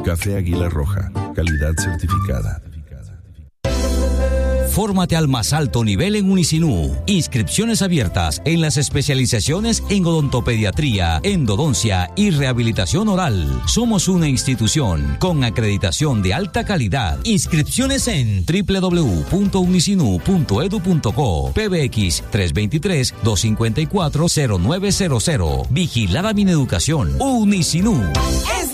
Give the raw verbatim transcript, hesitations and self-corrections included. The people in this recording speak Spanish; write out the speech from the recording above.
Café Águila Roja, calidad certificada. Fórmate al más alto nivel en Unisinú. Inscripciones abiertas en las especializaciones en odontopediatría, endodoncia y rehabilitación oral. Somos una institución con acreditación de alta calidad. Inscripciones en doble u doble u doble u punto unisinú punto edu punto co. P B X tres dos tres, dos cinco cuatro, cero nueve cero cero. Vigilada Mineducación. Unisinú. Es